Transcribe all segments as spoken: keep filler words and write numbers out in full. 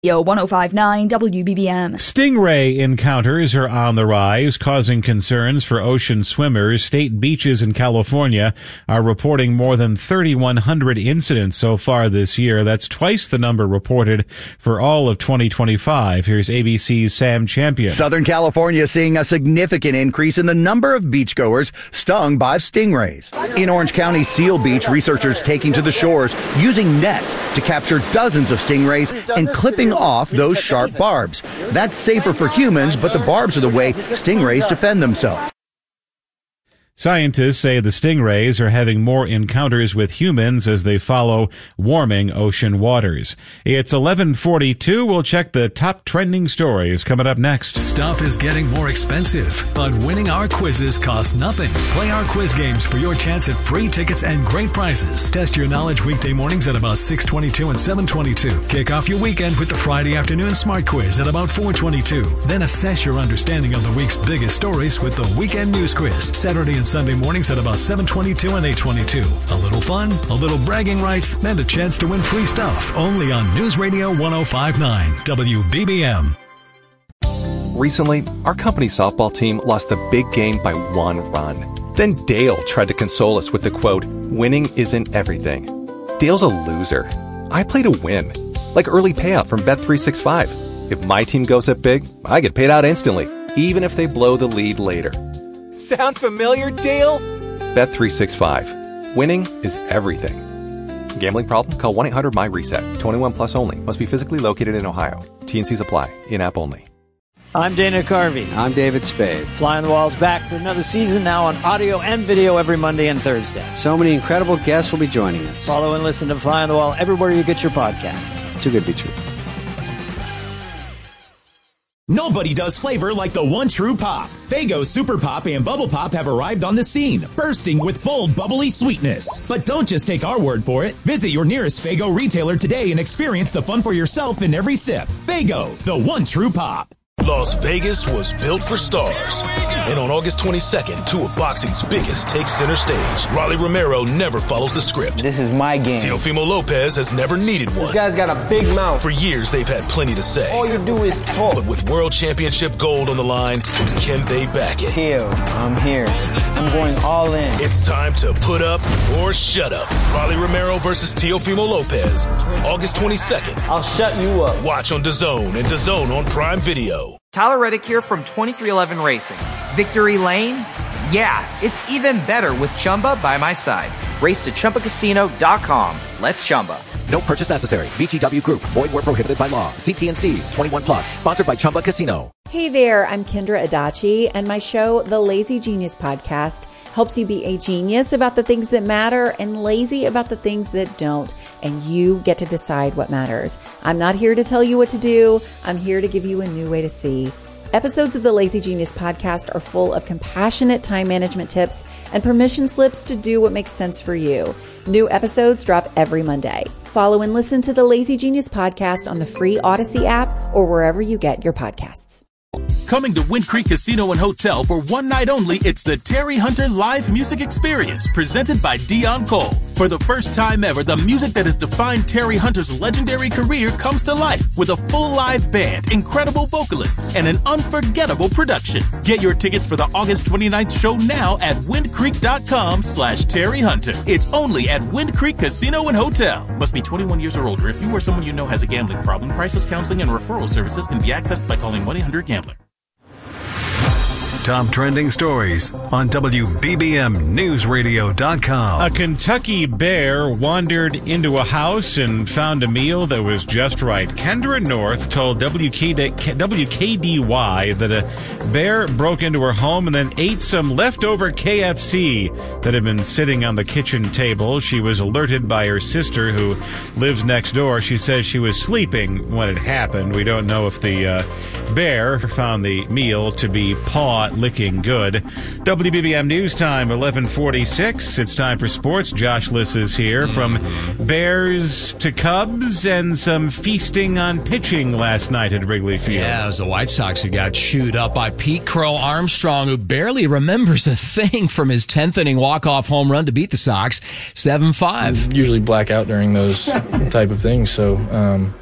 Yo, one oh five point nine W B B M. Stingray encounters are on the rise, causing concerns for ocean swimmers. State beaches in California are reporting more than thirty-one hundred incidents so far this year. That's twice the number reported for all of twenty twenty-five. Here's A B C's Sam Champion. Southern California seeing a significant increase in the number of beachgoers stung by stingrays. In Orange County Seal Beach, researchers taking to the shores using nets to capture dozens of stingrays and clipping off those sharp barbs. That's safer for humans, but the barbs are the way stingrays defend themselves. Scientists say the stingrays are having more encounters with humans as they follow warming ocean waters. It's eleven forty-two. We'll check the top trending stories coming up next. Stuff is getting more expensive, but winning our quizzes costs nothing. Play our quiz games for your chance at free tickets and great prizes. Test your knowledge weekday mornings at about six twenty-two and seven twenty-two. Kick off your weekend with the Friday afternoon smart quiz at about four twenty-two. Then assess your understanding of the week's biggest stories with the weekend news quiz, Saturday and Sunday mornings at about seven twenty-two and eight twenty-two. A little fun, a little bragging rights, and a chance to win free stuff. Only on News Radio one oh five point nine W B B M. Recently, our company's softball team lost the big game by one run. Then Dale tried to console us with the quote, "Winning isn't everything." Dale's a loser. I play to win. Like early payout from Bet three sixty-five. If my team goes up big, I get paid out instantly, even if they blow the lead later. Sound familiar, Dale? Bet three sixty-five. Winning is everything. Gambling problem? Call one eight hundred my reset. twenty-one plus only. Must be physically located in Ohio. T and C's apply. In-app only. I'm Dana Carvey. I'm David Spade. Fly on the Wall's back for another season, now on audio and video every Monday and Thursday. So many incredible guests will be joining us. Follow and listen to Fly on the Wall everywhere you get your podcasts. Too good to be true. Nobody does flavor like the one true pop. Faygo Super Pop and Bubble Pop have arrived on the scene, bursting with bold, bubbly sweetness. But don't just take our word for it. Visit your nearest Faygo retailer today and experience the fun for yourself in every sip. Faygo, the one true pop. Las Vegas was built for stars. And on August twenty-second, two of boxing's biggest take center stage. Rolly Romero never follows the script. This is my game. Teofimo Lopez has never needed one. This guy's got a big mouth. For years, they've had plenty to say. All you do is talk. But with world championship gold on the line, can they back it? Teo, I'm here. I'm going all in. It's time to put up or shut up. Rolly Romero versus Teofimo Lopez. August twenty-second. I'll shut you up. Watch on DAZN and DAZN on Prime Video. Tyler Reddick here from twenty-three eleven Racing. Victory Lane? Yeah, it's even better with Chumba by my side. Race to Chumba Casino dot com. Let's Chumba. No purchase necessary. V G W Group. Void where prohibited by law. See T and C's. twenty-one plus. Sponsored by Chumba Casino. Hey there, I'm Kendra Adachi, and my show, The Lazy Genius Podcast, helps you be a genius about the things that matter and lazy about the things that don't, and you get to decide what matters. I'm not here to tell you what to do. I'm here to give you a new way to see. Episodes of the Lazy Genius Podcast are full of compassionate time management tips and permission slips to do what makes sense for you. New episodes drop every Monday. Follow and listen to the Lazy Genius Podcast on the free Odyssey app or wherever you get your podcasts. Coming to Wind Creek Casino and Hotel for one night only, it's the Terry Hunter Live Music Experience, presented by Dion Cole. For the first time ever, the music that has defined Terry Hunter's legendary career comes to life with a full live band, incredible vocalists, and an unforgettable production. Get your tickets for the August twenty-ninth show now at windcreek.com slash Terry Hunter. It's only at Wind Creek Casino and Hotel. Must be twenty-one years or older. If you or someone you know has a gambling problem, crisis counseling and referral services can be accessed by calling one eight hundred gambler. Top trending stories on W B B M News Radio dot com. A Kentucky bear wandered into a house and found a meal that was just right. Kendra North told W K D Y that a bear broke into her home and then ate some leftover K F C that had been sitting on the kitchen table. She was alerted by her sister, who lives next door. She says she was sleeping when it happened. We don't know if the uh, bear found the meal to be paw licking good. W B B M News Time, eleven forty-six. It's time for sports. Josh Liss is here. From Bears to Cubs and some feasting on pitching last night at Wrigley Field. Yeah, it was the White Sox who got chewed up by Pete Crow Armstrong, who barely remembers a thing from his tenth inning walk-off home run to beat the Sox seven five. Usually black out during those type of things, so um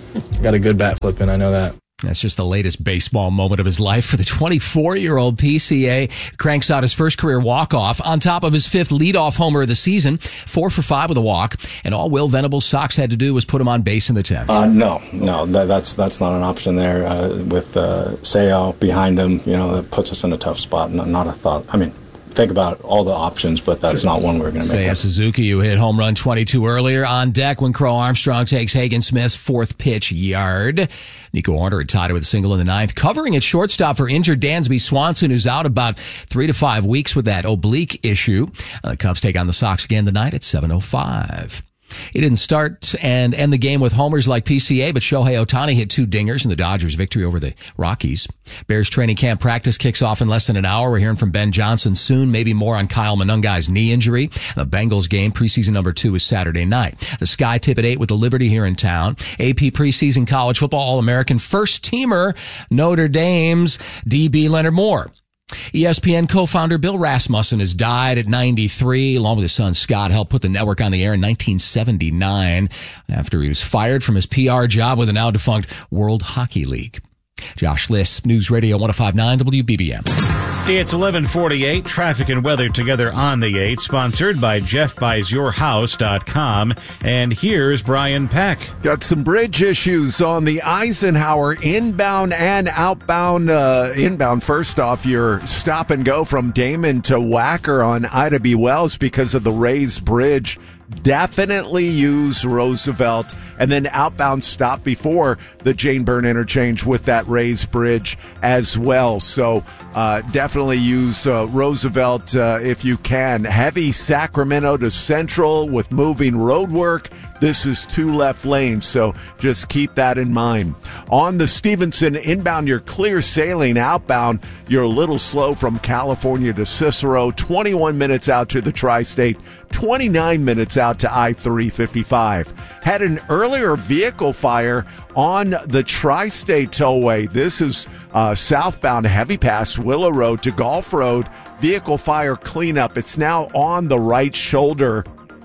Got a good bat flipping, I know that. That's just the latest baseball moment of his life for the twenty-four-year-old P C A. Cranks out his first career walk-off on top of his fifth leadoff homer of the season, four for five with a walk, and all Will Venables Sox had to do was put him on base in the tenth. Uh, no, no, that, that's that's not an option there. Uh, with uh, Seiya behind him, you know, that puts us in a tough spot. Not, not a thought. I mean, think about all the options, but that's not one we're going to make. Seiya Suzuki, who hit home run twenty-two earlier, on deck when Crow Armstrong takes Hagen Smith's fourth pitch yard. Nico Horner had tied it with a single in the ninth. Covering at shortstop for injured Dansby Swanson, who's out about three to five weeks with that oblique issue. Uh, the Cubs take on the Sox again tonight at seven oh five. He didn't start and end the game with homers like P C A, but Shohei Ohtani hit two dingers in the Dodgers' victory over the Rockies. Bears training camp practice kicks off in less than an hour. We're hearing from Ben Johnson soon, maybe more on Kyle Manungai's knee injury. The Bengals game, preseason number two, is Saturday night. The Sky tip at eight with the Liberty here in town. A P preseason college football All-American first-teamer Notre Dame's D B Leonard Moore. E S P N co-founder Bill Rasmussen has died at ninety-three, along with his son Scott. Helped put the network on the air in nineteen seventy-nine after he was fired from his P R job with the now defunct World Hockey League. Josh Liss, News Radio one oh five point nine W B B M. It's eleven forty-eight. Traffic and weather together on the eight, sponsored by Jeff Buys Your House dot com. And here's Brian Peck. Got some bridge issues on the Eisenhower inbound and outbound. Uh, inbound, first off, your stop and go from Damon to Wacker on Ida B. Wells because of the raised bridge. Definitely use Roosevelt, and then outbound stop before the Jane Byrne interchange with that raised bridge as well. So uh, definitely use uh, Roosevelt uh, if you can. Heavy Sacramento to Central with moving road work. This is two left lanes, so just keep that in mind. On the Stevenson inbound, you're clear sailing. Outbound, you're a little slow from California to Cicero. twenty-one minutes out to the Tri-State, twenty-nine minutes out to I three fifty-five. Had an earlier vehicle fire on the Tri-State Tollway. This is uh, southbound heavy pass Willow Road to Gulf Road. Vehicle fire cleanup. It's now on the right shoulder.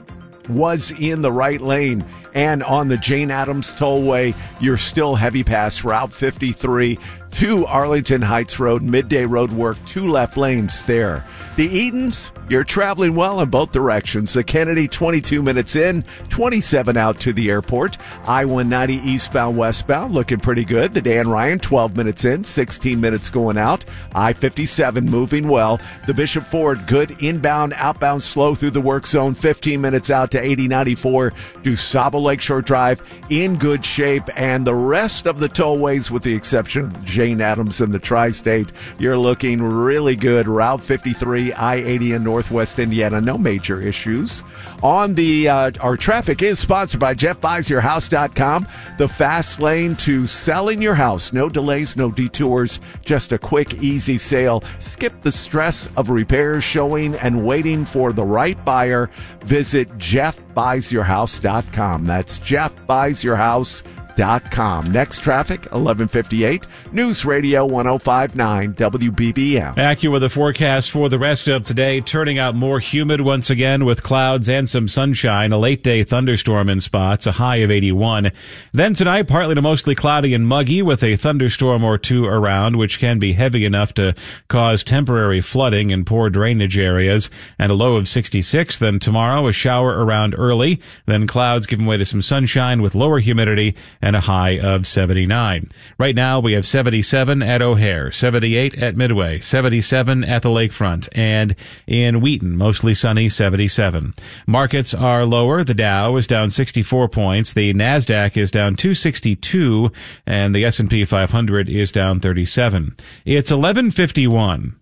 Was in the right lane. And on the Jane Addams Tollway, you're still heavy pass Route fifty-three to Arlington Heights Road, midday road work, two left lanes there. The Edens, you're traveling well in both directions. The Kennedy, twenty-two minutes in, twenty-seven out to the airport. I one ninety eastbound, westbound, looking pretty good. The Dan Ryan, twelve minutes in, sixteen minutes going out. I fifty-seven moving well. The Bishop Ford, good inbound, outbound, slow through the work zone, fifteen minutes out to eighty ninety-four. DuSable Lakeshore Drive in good shape, and the rest of the tollways, with the exception of Jane Addams and the Tri-State, you're looking really good. Route fifty-three, I eighty in Northwest Indiana, no major issues. On the uh, our traffic is sponsored by Jeff Buys Your House dot com. The fast lane to selling your house. No delays, no detours, just a quick, easy sale. Skip the stress of repairs, showing, and waiting for the right buyer. Visit Jeff Buys Your House dot com. That's Jeff Buys Your House dot com. Next traffic, eleven fifty-eight. News Radio one oh five point nine W B B M. AccuWeather forecast for the rest of today, turning out more humid once again with clouds and some sunshine. A late day thunderstorm in spots, a high of eighty-one. Then tonight, partly to mostly cloudy and muggy with a thunderstorm or two around, which can be heavy enough to cause temporary flooding in poor drainage areas, and a low of sixty-six. Then tomorrow, a shower around early, then clouds giving way to some sunshine with lower humidity and a high of seventy-nine. Right now, we have seventy-seven at O'Hare, seventy-eight at Midway, seventy-seven at the Lakefront, and in Wheaton, mostly sunny, seventy-seven. Markets are lower. The Dow is down sixty-four points. The NASDAQ is down two sixty-two, and the S and P five hundred is down thirty-seven. It's eleven fifty-one.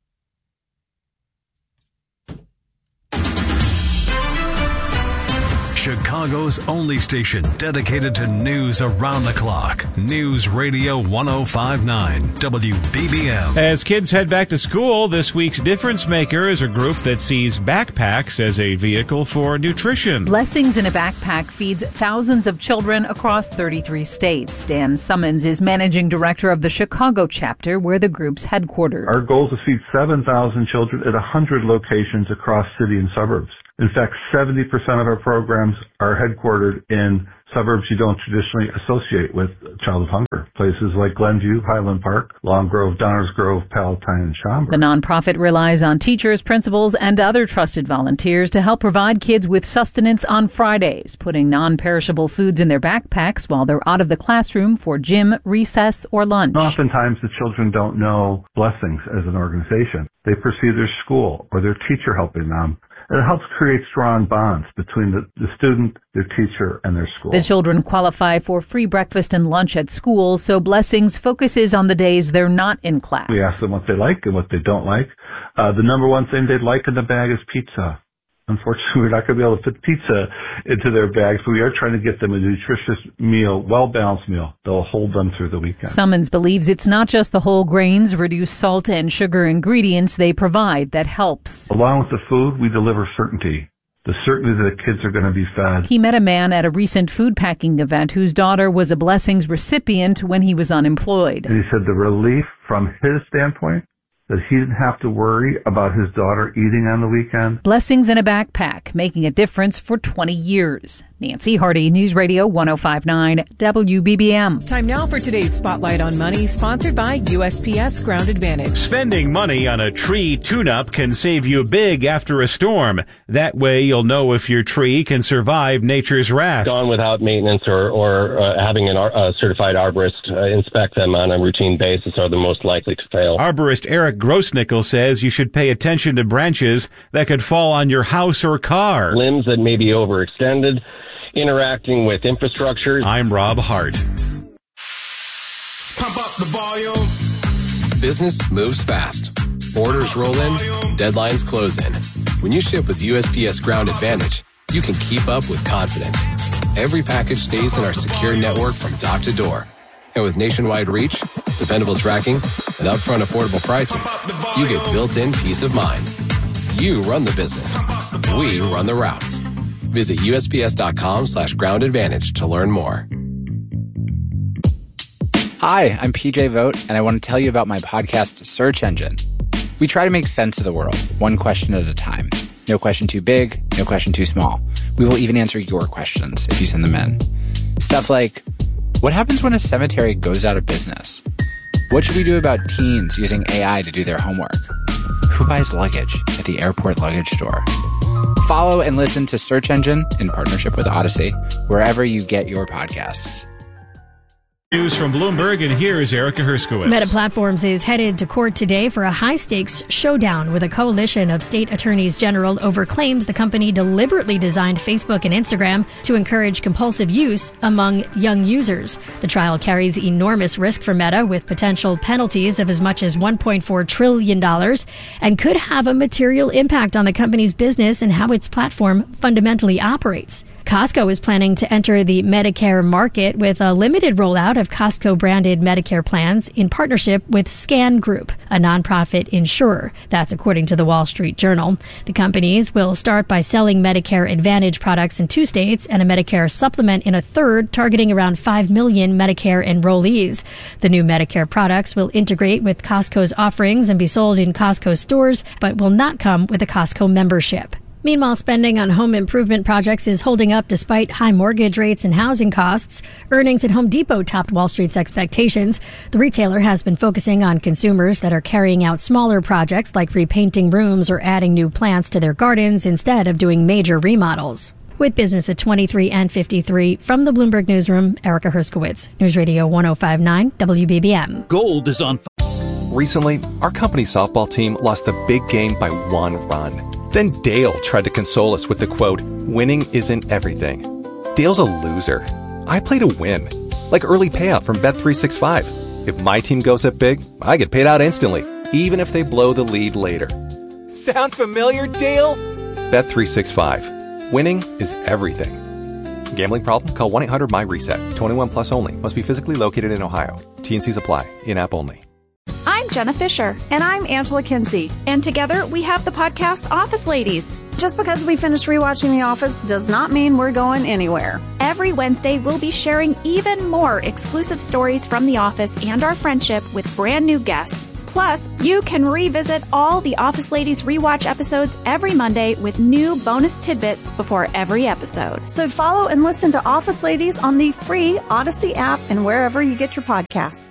Chicago's only station dedicated to news around the clock. News Radio one oh five point nine W B B M. As kids head back to school, this week's Difference Maker is a group that sees backpacks as a vehicle for nutrition. Blessings in a Backpack feeds thousands of children across thirty-three states. Dan Summons is managing director of the Chicago chapter, where the group's headquartered. Our goal is to feed seven thousand children at one hundred locations across city and suburbs. In fact, seventy percent of our programs are headquartered in suburbs you don't traditionally associate with Child of Hunger. Places like Glenview, Highland Park, Long Grove, Downers Grove, Palatine, and Schaumburg. The nonprofit relies on teachers, principals, and other trusted volunteers to help provide kids with sustenance on Fridays, putting non-perishable foods in their backpacks while they're out of the classroom for gym, recess, or lunch. Oftentimes the children don't know Blessings as an organization. They perceive their school or their teacher helping them. And it helps create strong bonds between the, the student, their teacher, and their school. The children qualify for free breakfast and lunch at school, so Blessings focuses on the days they're not in class. We ask them what they like and what they don't like. Uh, the number one thing they'd like in the bag is pizza. Unfortunately, we're not going to be able to fit pizza into their bags, but we are trying to get them a nutritious meal, well-balanced meal that will hold them through the weekend. Summons believes it's not just the whole grains, reduced salt, and sugar ingredients they provide that helps. Along with the food, we deliver certainty. The certainty that the kids are going to be fed. He met a man at a recent food packing event whose daughter was a Blessings recipient when he was unemployed. And he said the relief from his standpoint, that he didn't have to worry about his daughter eating on the weekend. Blessings in a backpack, making a difference for twenty years. Nancy Hardy, News Radio one oh five point nine W B B M. Time now for today's Spotlight on Money, sponsored by U S P S Ground Advantage. Spending money on a tree tune-up can save you big after a storm. That way you'll know if your tree can survive nature's wrath. Gone without maintenance or, or uh, having a uh, certified arborist uh, inspect them on a routine basis are the most likely to fail. Arborist Eric Grossnickel says you should pay attention to branches that could fall on your house or car. Limbs that may be overextended, interacting with infrastructure. I'm Rob Hart. Pump up the volume. Business moves fast. Orders roll in, deadlines close in. When you ship with U S P S Ground Advantage, you can keep up with confidence. Every package stays in our secure network from dock to door. And with nationwide reach, dependable tracking, and upfront affordable pricing, you get built-in peace of mind. You run the business. We run the routes. Visit U S P S dot com slash ground advantage to learn more. Hi, I'm P J Vogt, and I want to tell you about my podcast, Search Engine. We try to make sense of the world, one question at a time. No question too big, no question too small. We will even answer your questions if you send them in. Stuff like, what happens when a cemetery goes out of business? What should we do about teens using A I to do their homework? Who buys luggage at the airport luggage store? Follow and listen to Search Engine in partnership with Odyssey, wherever you get your podcasts. News from Bloomberg, and here is Erica Herskowitz. Meta Platforms is headed to court today for a high-stakes showdown with a coalition of state attorneys general over claims the company deliberately designed Facebook and Instagram to encourage compulsive use among young users. The trial carries enormous risk for Meta, with potential penalties of as much as one point four trillion dollars, and could have a material impact on the company's business and how its platform fundamentally operates. Costco is planning to enter the Medicare market with a limited rollout of Costco-branded Medicare plans in partnership with Scan Group, a nonprofit insurer. That's according to the Wall Street Journal. The companies will start by selling Medicare Advantage products in two states and a Medicare supplement in a third, targeting around five million Medicare enrollees. The new Medicare products will integrate with Costco's offerings and be sold in Costco stores, but will not come with a Costco membership. Meanwhile, spending on home improvement projects is holding up despite high mortgage rates and housing costs. Earnings at Home Depot topped Wall Street's expectations. The retailer has been focusing on consumers that are carrying out smaller projects like repainting rooms or adding new plants to their gardens instead of doing major remodels. With business at twenty-three and fifty-three, from the Bloomberg Newsroom, Erica Herskowitz, News Radio one oh five point nine W B B M. Gold is on. Recently, our company softball team lost the big game by one run. Then Dale tried to console us with the quote, winning isn't everything. Dale's a loser. I play to win. Like early payout from Bet three sixty-five. If my team goes up big, I get paid out instantly, even if they blow the lead later. Sound familiar, Dale? Bet three sixty-five. Winning is everything. Gambling problem? Call one eight hundred my reset. twenty-one plus only. Must be physically located in Ohio. T N Cs apply. In-app only. I'm Jenna Fisher. And I'm Angela Kinsey. And together we have the podcast Office Ladies. Just because we finished rewatching The Office does not mean we're going anywhere. Every Wednesday we'll be sharing even more exclusive stories from The Office and our friendship with brand new guests. Plus, you can revisit all the Office Ladies rewatch episodes every Monday with new bonus tidbits before every episode. So follow and listen to Office Ladies on the free Odyssey app and wherever you get your podcasts.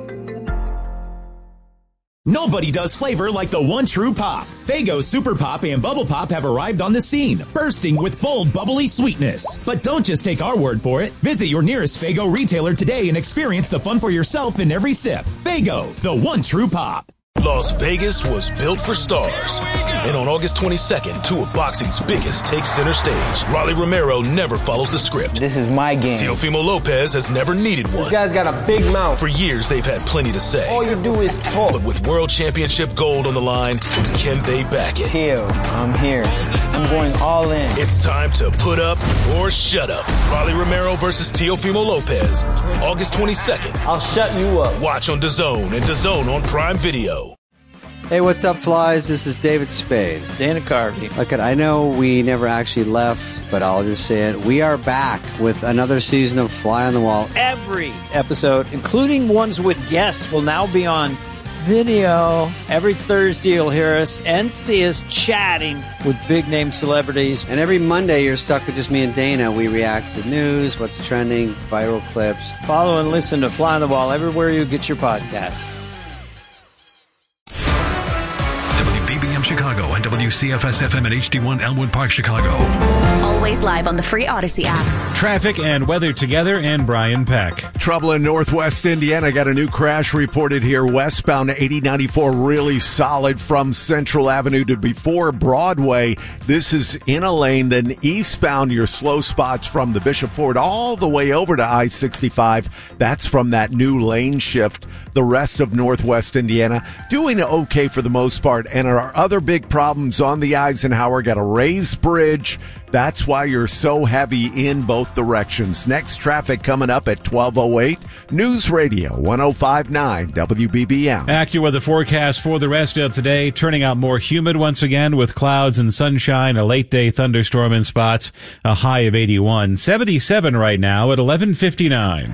Nobody does flavor like the one true pop. Faygo Super Pop and Bubble Pop have arrived on the scene, bursting with bold, bubbly sweetness. But don't just take our word for it. Visit your nearest Faygo retailer today and experience the fun for yourself in every sip. Faygo, the one true pop. Las Vegas was built for stars. And on August twenty-second, two of boxing's biggest take center stage. Rolly Romero never follows the script. This is my game. Teofimo Lopez has never needed one. This guy's got a big mouth. For years, they've had plenty to say. All you do is talk. But with world championship gold on the line, can they back it? Teo, I'm here. I'm going all in. It's time to put up or shut up. Rolly Romero versus Teofimo Lopez. August twenty-second. I'll shut you up. Watch on DAZN and DAZN on Prime Video. Hey, what's up, flies? This is David Spade. Dana Carvey. Look, I know we never actually left, but I'll just say it. We are back with another season of Fly on the Wall. Every episode, including ones with guests, will now be on video. Every Thursday, you'll hear us and see us chatting with big-name celebrities. And every Monday, you're stuck with just me and Dana. We react to news, what's trending, viral clips. Follow and listen to Fly on the Wall everywhere you get your podcasts. W B B M Chicago and W C F S F M at H D one Elmwood Park, Chicago. Always live on the free Odyssey app. Traffic and weather together, and Brian Peck. Trouble in Northwest Indiana. Got a new crash reported here. Westbound eighty ninety-four, really solid from Central Avenue to before Broadway. This is in a lane. Then eastbound, your slow spots from the Bishop Ford all the way over to I sixty-five. That's from that new lane shift. The rest of Northwest Indiana doing okay for the most part. And our other big problems on the Eisenhower, got a raised bridge. That's why you're so heavy in both directions. Next traffic coming up at twelve oh eight. News Radio one oh five point nine W B B M. AccuWeather forecast for the rest of today. Turning out more humid once again with clouds and sunshine. A late day thunderstorm in spots. A high of eighty-one. seventy-seven right now at eleven fifty-nine.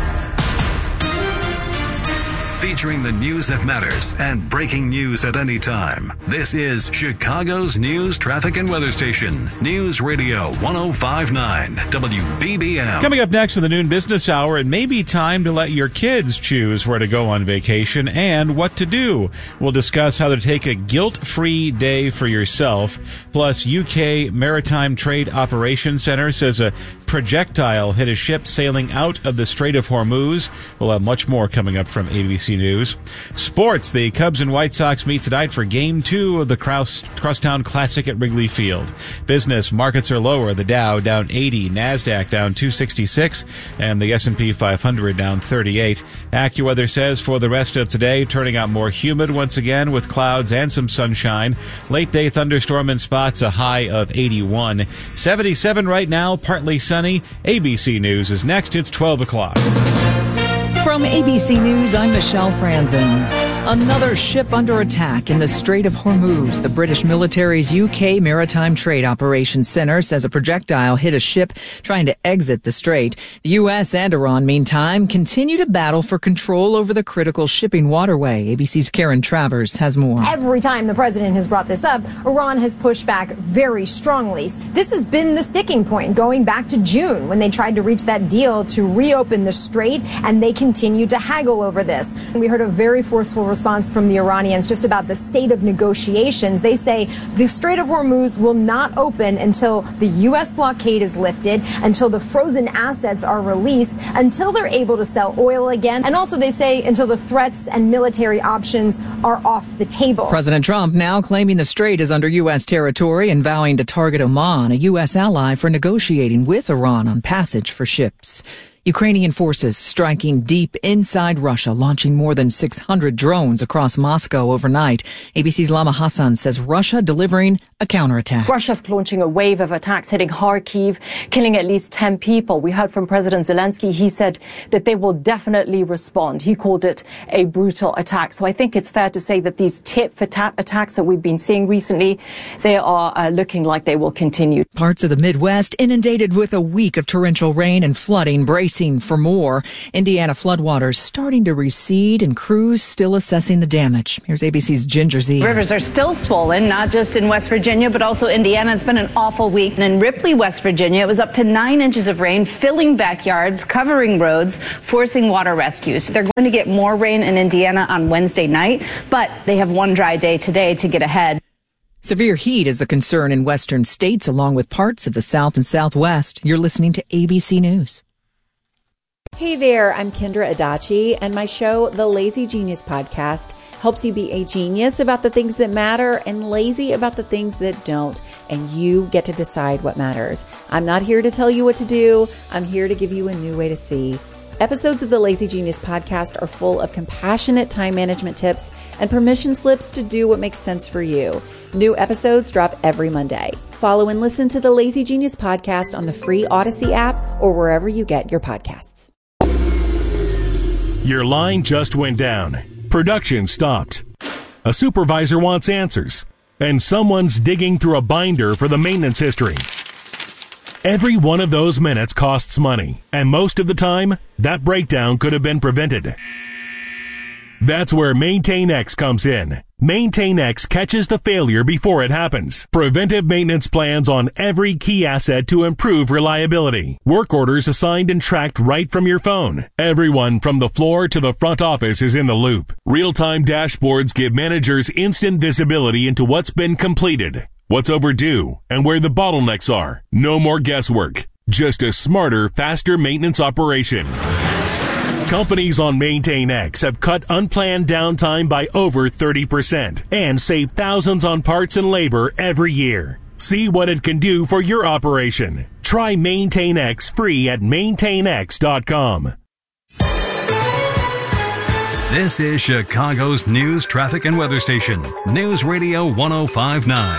Featuring the news that matters and breaking news at any time. This is Chicago's news, traffic, and weather station. News Radio one oh five point nine W B B M. Coming up next in the noon business hour, it may be time to let your kids choose where to go on vacation and what to do. We'll discuss how to take a guilt-free day for yourself. Plus, U K Maritime Trade Operations Center says a projectile hit a ship sailing out of the Strait of Hormuz. We'll have much more coming up from A B C News. Sports, the Cubs and White Sox meet tonight for Game two of the Cross, Crosstown Classic at Wrigley Field. Business, markets are lower. The Dow down eighty, NASDAQ down two sixty-six, and the S and P five hundred down thirty-eight. AccuWeather says for the rest of today, turning out more humid once again with clouds and some sunshine. Late day thunderstorm in spots, a high of eighty-one. seventy-seven right now, partly sunny. A B C News is next. It's twelve o'clock. From A B C News, I'm Michelle Franzen. Another ship under attack in the Strait of Hormuz. The British military's U K Maritime Trade Operations Center says a projectile hit a ship trying to exit the strait. The U S and Iran, meantime, continue to battle for control over the critical shipping waterway. A B C's Karen Travers has more. Every time the president has brought this up, Iran has pushed back very strongly. This has been the sticking point going back to June when they tried to reach that deal to reopen the strait, and they continue to haggle over this. And we heard a very forceful response from the Iranians just about the state of negotiations. They say the Strait of Hormuz will not open until the U S blockade is lifted, until the frozen assets are released, until they're able to sell oil again, and also they say until the threats and military options are off the table. President Trump now claiming the strait is under U S territory and vowing to target Oman, a U S ally, for negotiating with Iran on passage for ships. Ukrainian forces striking deep inside Russia, launching more than six hundred drones across Moscow overnight. A B C's Lama Hassan says Russia delivering a counterattack. Russia launching a wave of attacks hitting Kharkiv, killing at least ten people. We heard from President Zelensky. He said that they will definitely respond. He called it a brutal attack. So I think it's fair to say that these tit-for-tat attacks that we've been seeing recently, they are uh, looking like they will continue. Parts of the Midwest inundated with a week of torrential rain and flooding. Brace bracing for more. Indiana floodwaters starting to recede and crews still assessing the damage. Here's A B C's Ginger Z. Rivers are still swollen, not just in West Virginia, but also Indiana. It's been an awful week. And in Ripley, West Virginia, it was up to nine inches of rain, filling backyards, covering roads, forcing water rescues. They're going to get more rain in Indiana on Wednesday night, but they have one dry day today to get ahead. Severe heat is a concern in western states, along with parts of the South and Southwest. You're listening to A B C News. Hey there, I'm Kendra Adachi, and my show, The Lazy Genius Podcast, helps you be a genius about the things that matter and lazy about the things that don't, and you get to decide what matters. I'm not here to tell you what to do. I'm here to give you a new way to see. Episodes of the Lazy Genius Podcast are full of compassionate time management tips and permission slips to do what makes sense for you. New episodes drop every Monday. Follow and listen to the Lazy Genius Podcast on the free Odyssey app or wherever you get your podcasts. Your line just went down. Production stopped. A supervisor wants answers, and someone's digging through a binder for the maintenance history. Every one of those minutes costs money, and most of the time, that breakdown could have been prevented. That's where MaintainX comes in. MaintainX catches the failure before it happens. Preventive maintenance plans on every key asset to improve reliability. Work orders assigned and tracked right from your phone. Everyone from the floor to the front office is in the loop. Real-time dashboards give managers instant visibility into what's been completed, what's overdue, and where the bottlenecks are. No more guesswork. Just a smarter, faster maintenance operation. Companies on MaintainX have cut unplanned downtime by over thirty percent and saved thousands on parts and labor every year. See what it can do for your operation. Try MaintainX free at maintain x dot com. This is Chicago's news, traffic, and weather station, News Radio one oh five point nine.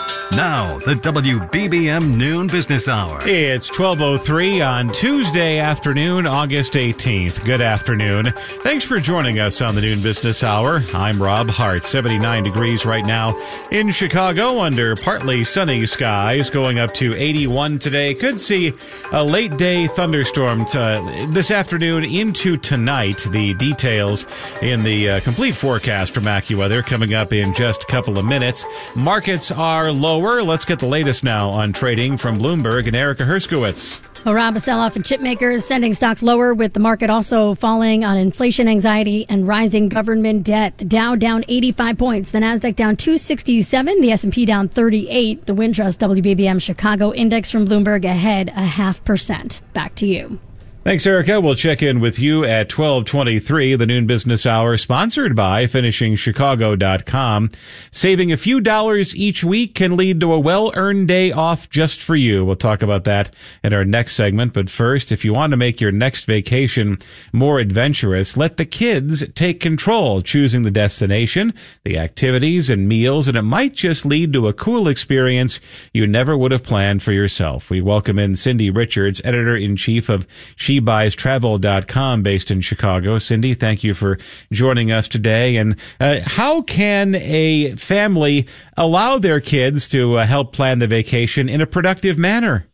Now, the W B B M Noon Business Hour. It's twelve oh three on Tuesday afternoon, August eighteenth. Good afternoon. Thanks for joining us on the Noon Business Hour. I'm Rob Hart. seventy-nine degrees right now in Chicago under partly sunny skies, going up to eighty-one today. Could see a late day thunderstorm to, this afternoon into tonight. The details in the uh, complete forecast from AccuWeather coming up in just a couple of minutes. Markets are low. Let's get the latest now on trading from Bloomberg and Erica Herskowitz. Well, Rob, a sell-off in chip makers sending stocks lower, with the market also falling on inflation anxiety and rising government debt. The Dow down eighty-five points, the Nasdaq down two sixty-seven, the S and P down thirty-eight. The Wintrust W B B M Chicago Index from Bloomberg ahead a half percent. Back to you. Thanks, Erica. We'll check in with you at twelve twenty-three, the Noon Business Hour, sponsored by finishing chicago dot com. Saving a few dollars each week can lead to a well-earned day off just for you. We'll talk about that in our next segment. But first, if you want to make your next vacation more adventurous, let the kids take control, choosing the destination, the activities, and meals, and it might just lead to a cool experience you never would have planned for yourself. We welcome in Cindy Richards, editor-in-chief of She Buys Travel dot com, based in Chicago. Cindy, thank you for joining us today. And uh, how can a family allow their kids to uh, help plan the vacation in a productive manner?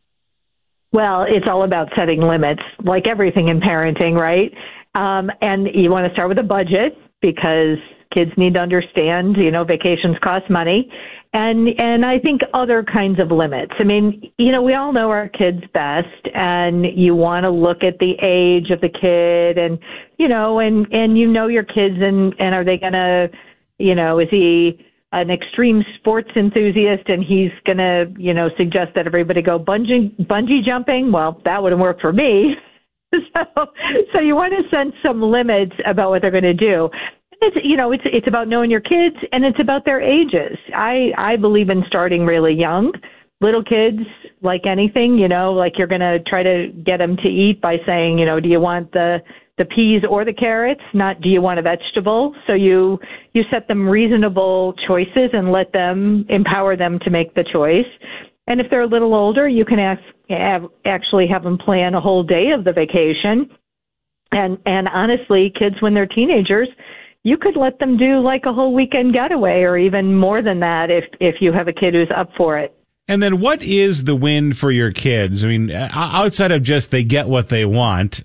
Well, it's all about setting limits, like everything in parenting, right? Um, and you want to start with a budget, because kids need to understand, you know, vacations cost money. And and I think other kinds of limits. I mean, you know, we all know our kids best, and you want to look at the age of the kid, and, you know, and, and you know your kids, and, and are they going to, you know, is he an extreme sports enthusiast and he's going to, you know, suggest that everybody go bungee, bungee jumping? Well, that wouldn't work for me. so, so you want to set some limits about what they're going to do. It's, you know, it's it's about knowing your kids, and it's about their ages. I, I believe in starting really young. Little kids, like anything, you know, like you're going to try to get them to eat by saying, you know, do you want the, the peas or the carrots? Not do you want a vegetable? So you you set them reasonable choices and let them, empower them to make the choice. And if they're a little older, you can ask, have, actually have them plan a whole day of the vacation. And and honestly, kids, when they're teenagers, you could let them do like a whole weekend getaway, or even more than that if if you have a kid who's up for it. And then what is the win for your kids? I mean, outside of just they get what they want,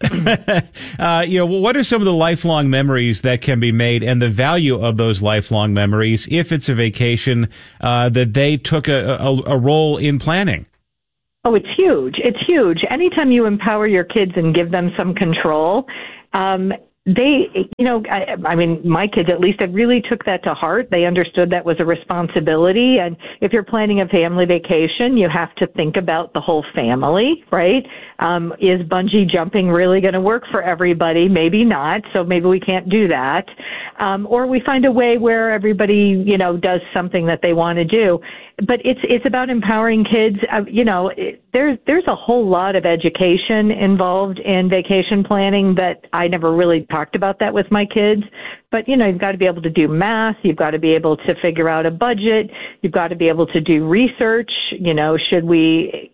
uh, you know, what are some of the lifelong memories that can be made and the value of those lifelong memories if it's a vacation uh, that they took a, a, a role in planning? Oh, it's huge. It's huge. Anytime you empower your kids and give them some control, um, they, you know, I, I mean, my kids at least really took that to heart. They understood that was a responsibility. And if you're planning a family vacation, you have to think about the whole family, right? Um, is bungee jumping really going to work for everybody? Maybe not. So maybe we can't do that. Um, or we find a way where everybody, you know, does something that they want to do. But it's it's about empowering kids. Uh, you know, it, there's there's a whole lot of education involved in vacation planning that I never really talked about that with my kids. But, you know, you've got to be able to do math. You've got to be able to figure out a budget. You've got to be able to do research. You know, should we,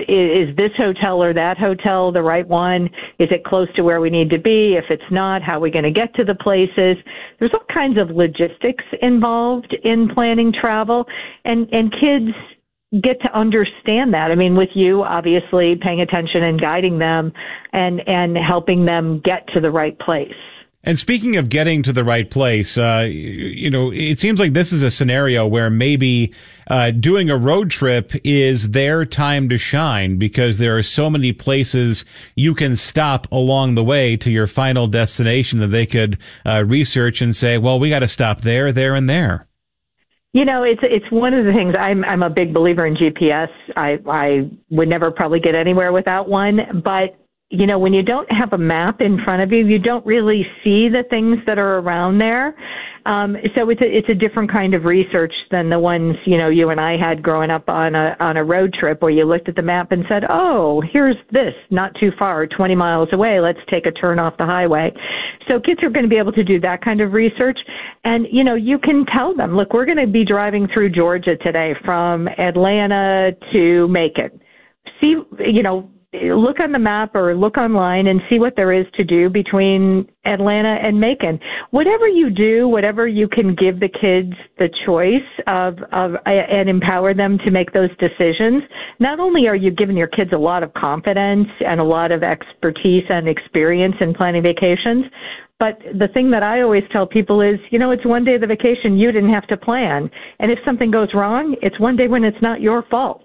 is this hotel or that hotel the right one? Is it close to where we need to be? If it's not, how are we going to get to the places? There's all kinds of logistics involved in planning travel. And, and kids get to understand that. I mean, with you, obviously, paying attention and guiding them and, and helping them get to the right place. And speaking of getting to the right place, uh, you know, it seems like this is a scenario where maybe uh, doing a road trip is their time to shine because there are so many places you can stop along the way to your final destination that they could uh, research and say, well, we got to stop there, there, and there. You know, it's it's one of the things. I'm I'm a big believer in G P S. I I would never probably get anywhere without one, but you know, when you don't have a map in front of you, you don't really see the things that are around there. Um, so it's a, it's a different kind of research than the ones, you know, you and I had growing up on a, on a road trip where you looked at the map and said, oh, here's this, not too far, twenty miles away. Let's take a turn off the highway. So kids are going to be able to do that kind of research. And, you know, you can tell them, look, we're going to be driving through Georgia today from Atlanta to Macon. See, you know, look on the map or look online and see what there is to do between Atlanta and Macon. Whatever you do, whatever you can give the kids the choice of, of and empower them to make those decisions, not only are you giving your kids a lot of confidence and a lot of expertise and experience in planning vacations, but the thing that I always tell people is, you know, it's one day of the vacation you didn't have to plan. And if something goes wrong, it's one day when it's not your fault.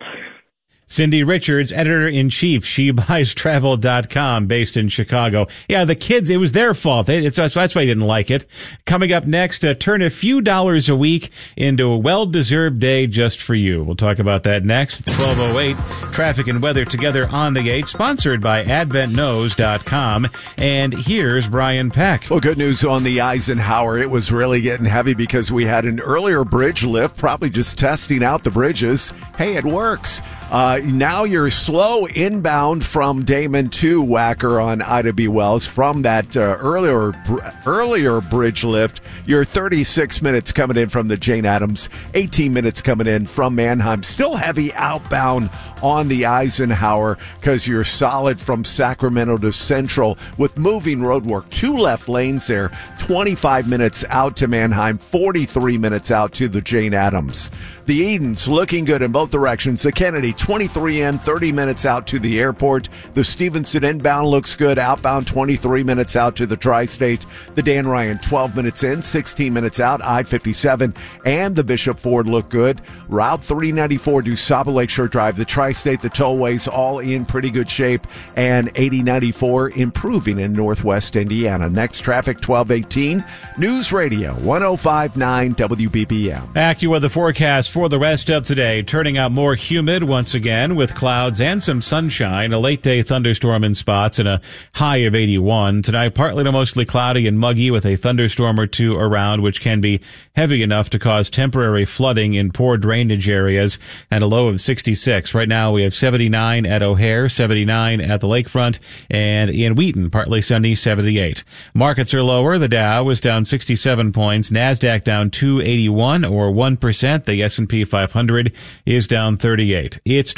Cindy Richards, editor-in-chief, she buys travel dot com, based in Chicago. Yeah, the kids, it was their fault. It's, that's why they didn't like it. Coming up next, uh, turn a few dollars a week into a well-deserved day just for you. We'll talk about that next. It's twelve oh eight. Traffic and weather together on the eight, sponsored by advent knows dot com. And here's Brian Peck. Well, good news on the Eisenhower. It was really getting heavy because we had an earlier bridge lift, probably just testing out the bridges. Hey, it works. Uh, now you're slow inbound from Damon to Wacker on Ida B. Wells. From that uh, earlier br- earlier bridge lift, you're thirty-six minutes coming in from the Jane Addams, eighteen minutes coming in from Mannheim. Still heavy outbound on the Eisenhower because you're solid from Sacramento to Central with moving road work. Two left lanes there, twenty-five minutes out to Mannheim, forty-three minutes out to the Jane Addams. The Edens looking good in both directions. The Kennedy, twenty-three in, thirty minutes out to the airport. The Stevenson inbound looks good. Outbound, twenty-three minutes out to the Tri-State. The Dan Ryan, twelve minutes in, sixteen minutes out. I fifty-seven and the Bishop Ford look good. Route three ninety-four, DuSable Lakeshore Drive. The Tri-State, the tollways, all in pretty good shape. And eighty ninety-four improving in Northwest Indiana. Next traffic, twelve eighteen. News Radio, one oh five point nine W B B M. AccuWeather forecast for the rest of today, turning out more humid once again with clouds and some sunshine, a late day thunderstorm in spots and a high of eighty-one. Tonight, partly to mostly cloudy and muggy with a thunderstorm or two around, which can be heavy enough to cause temporary flooding in poor drainage areas, and a low of sixty-six. Right now, we have seventy-nine at O'Hare, seventy-nine at the lakefront, and in Wheaton, partly sunny, seventy-eight. Markets are lower. The Dow is down sixty-seven points. NASDAQ down two eighty-one or one percent. The S and P five hundred is down thirty-eight. It's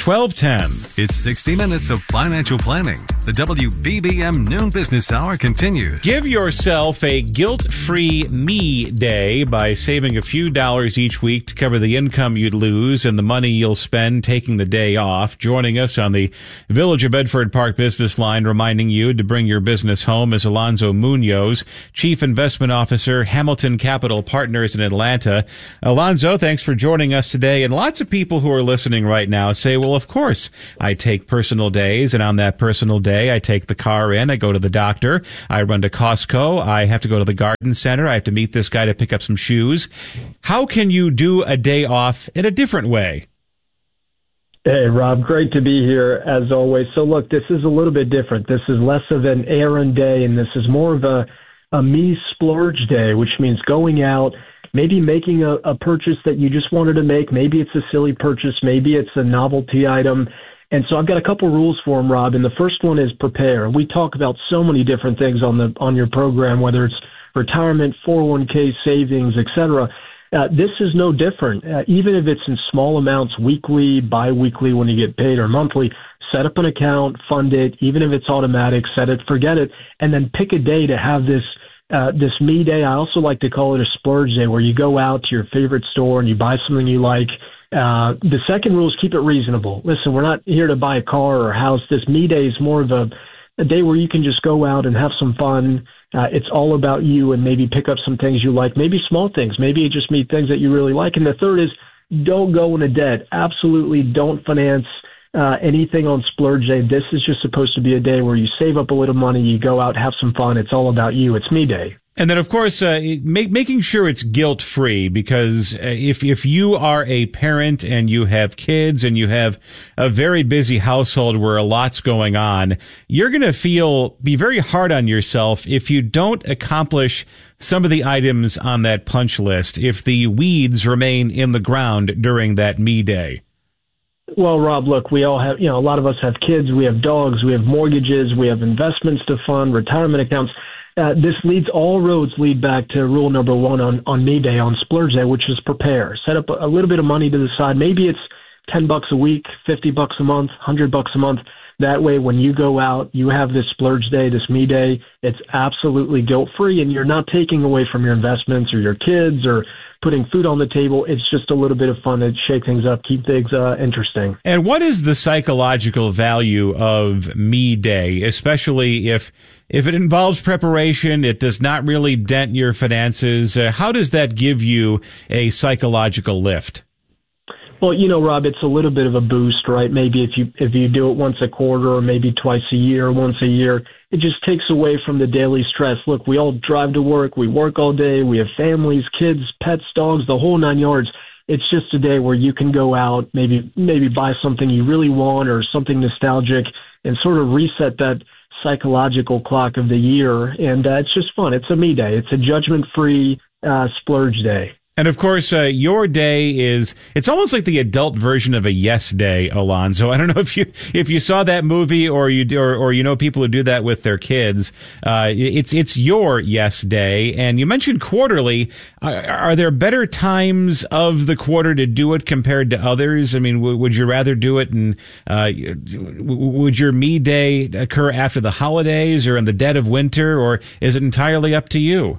twelve ten. It's sixty minutes of financial planning. The W B B M Noon Business Hour continues. Give yourself a guilt-free me day by saving a few dollars each week to cover the income you'd lose and the money you'll spend taking the day off. Joining us on the Village of Bedford Park Business Line, reminding you to bring your business home, is Alonzo Munoz, Chief Investment Officer, Hamilton Capital Partners in Atlanta. Alonzo, thanks for joining us today. And lots of people who are listening right now say, well, of course, I take personal days, and on that personal day, I take the car in, I go to the doctor, I run to Costco, I have to go to the garden center, I have to meet this guy to pick up some shoes. How can you do a day off in a different way? Hey, Rob, great to be here as always. So look, this is a little bit different. This is less of an errand day, and this is more of a, a me splurge day, which means going out, maybe making a, a purchase that you just wanted to make. Maybe it's a silly purchase. Maybe it's a novelty item. And so I've got a couple rules for them, Rob. And the first one is prepare. We talk about so many different things on the on your program, whether it's retirement, four oh one k savings, et cetera. Uh, this is no different. Uh, even if it's in small amounts, weekly, biweekly, when you get paid, or monthly, set up an account, fund it. Even if it's automatic, set it, forget it, and then pick a day to have this uh, this me day. I also like to call it a splurge day, where you go out to your favorite store and you buy something you like. Uh, the second rule is keep it reasonable. Listen, we're not here to buy a car or a house. This me day is more of a, a day where you can just go out and have some fun. Uh, it's all about you, and maybe pick up some things you like, maybe small things, maybe you just meet things that you really like. And the third is don't go into debt. Absolutely don't finance uh, anything on splurge day. This is just supposed to be a day where you save up a little money, you go out, have some fun. It's all about you. It's me day. And then, of course, uh, make, making sure it's guilt-free, because uh, if if you are a parent and you have kids and you have a very busy household where a lot's going on, you're going to feel be very hard on yourself if you don't accomplish some of the items on that punch list, if the weeds remain in the ground during that me day. Well, Rob, look, we all have, you know, a lot of us have kids, we have dogs, we have mortgages, we have investments to fund, retirement accounts. Uh, this leads, all roads lead back to rule number one on, on me day, on splurge day, which is prepare. Set up a, a little bit of money to the side. Maybe it's ten bucks a week, fifty bucks a month, one hundred bucks a month. That way, when you go out, you have this splurge day, this me day. It's absolutely guilt-free, and you're not taking away from your investments or your kids or putting food on the table. It's just a little bit of fun to shake things up, keep things uh, interesting. And what is the psychological value of me day, especially if if it involves preparation, it does not really dent your finances? Uh, how does that give you a psychological lift? Well, you know, Rob, it's a little bit of a boost, right? Maybe if you if you do it once a quarter, or maybe twice a year, once a year, it just takes away from the daily stress. Look, we all drive to work, we work all day, we have families, kids, pets, dogs, the whole nine yards. It's just a day where you can go out, maybe maybe buy something you really want or something nostalgic, and sort of reset that psychological clock of the year. And uh, it's just fun. It's a me day. It's a judgment-free uh, splurge day. And of course, uh, your day is, it's almost like the adult version of a yes day, Alonzo. I don't know if you, if you saw that movie or you, or, or you know people who do that with their kids. Uh, it's, it's your yes day. And you mentioned quarterly. Are, are there better times of the quarter to do it compared to others? I mean, w- would you rather do it and, uh, would your me day occur after the holidays or in the dead of winter, or is it entirely up to you?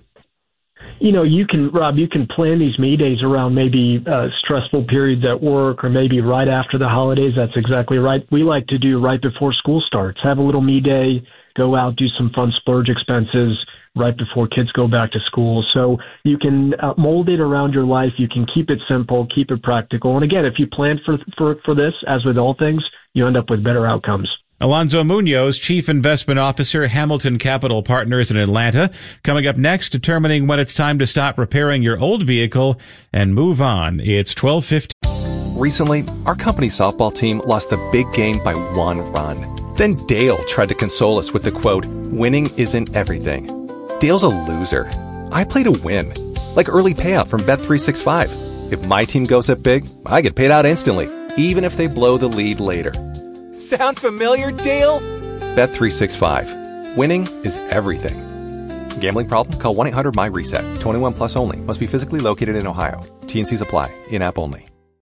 You know, you can, Rob, you can plan these me days around maybe uh, stressful periods at work, or maybe right after the holidays. That's exactly right. We like to do right before school starts. Have a little me day, go out, do some fun splurge expenses right before kids go back to school. So you can uh, mold it around your life. You can keep it simple, keep it practical. And again, if you plan for, for, for this, as with all things, you end up with better outcomes. Alonzo Munoz, Chief Investment Officer, Hamilton Capital Partners in Atlanta. Coming up next, determining when it's time to stop repairing your old vehicle and move on. It's twelve fifty. Recently, our company softball team lost the big game by one run. Then Dale tried to console us with the quote, "Winning isn't everything." Dale's a loser. I play to win. Like early payout from Bet three sixty-five. If my team goes up big, I get paid out instantly, even if they blow the lead later. Sound familiar, Dale? Bet three sixty-five. Winning is everything. Gambling problem? Call one eight hundred M Y reset. twenty-one plus only. Must be physically located in Ohio. T and C's apply. In-app only. The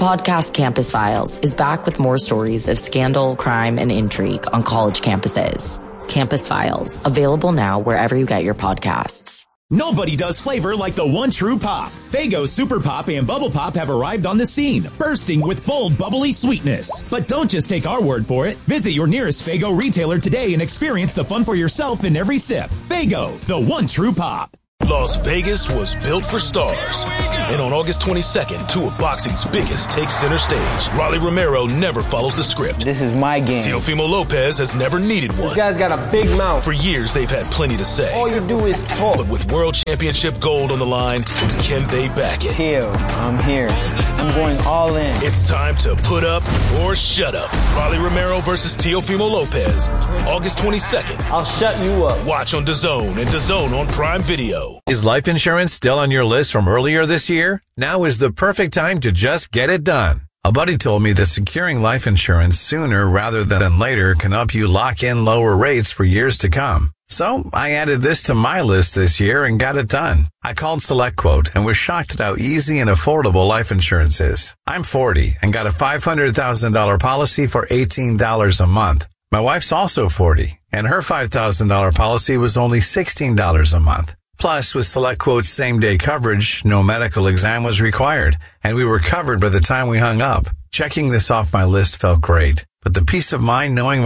podcast Campus Files is back with more stories of scandal, crime, and intrigue on college campuses. Campus Files, available now wherever you get your podcasts. Nobody does flavor like the one true pop. Faygo Super Pop and Bubble Pop have arrived on the scene, bursting with bold, bubbly sweetness. But don't just take our word for it. Visit your nearest Faygo retailer today and experience the fun for yourself in every sip. Faygo, the one true pop. Las Vegas was built for stars. And on August twenty-second, two of boxing's biggest take center stage. Rolly Romero never follows the script. This is my game. Teofimo Lopez has never needed one. This guy's got a big mouth. For years, they've had plenty to say. All you do is talk. But with world championship gold on the line, can they back it? Teo, I'm here. I'm going all in. It's time to put up or shut up. Rolly Romero versus Teofimo Lopez. August twenty-second. I'll shut you up. Watch on DAZN and DAZN on Prime Video. Is life insurance still on your list from earlier this year? Now is the perfect time to just get it done. A buddy told me that securing life insurance sooner rather than later can help you lock in lower rates for years to come. So I added this to my list this year and got it done. I called SelectQuote and was shocked at how easy and affordable life insurance is. I'm forty and got a five hundred thousand dollars policy for eighteen dollars a month. My wife's also forty and her five thousand dollars policy was only sixteen dollars a month. Plus, with SelectQuote's same-day coverage, no medical exam was required, and we were covered by the time we hung up. Checking this off my list felt great, but the peace of mind knowing